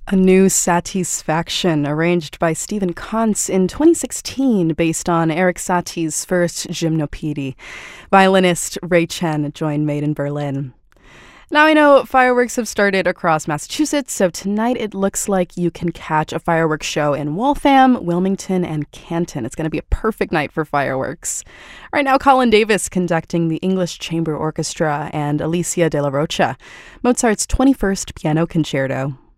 A new Satisfaction, arranged by Stephen Kantz in 2016, based on Eric Satie's first Gymnopédie. Violinist Ray Chen joined Made in Berlin. Now I know fireworks have started across Massachusetts, so tonight it looks like you can catch a fireworks show in Waltham, Wilmington, and Canton. It's going to be a perfect night for fireworks. Right now, Colin Davis conducting the English Chamber Orchestra and Alicia de la Rocha, Mozart's 21st Piano Concerto.